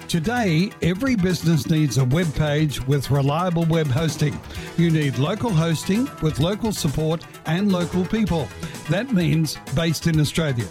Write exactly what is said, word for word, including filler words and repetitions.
Today, every business needs a web page with reliable web hosting. You need local hosting with local support and local people. That means based in Australia.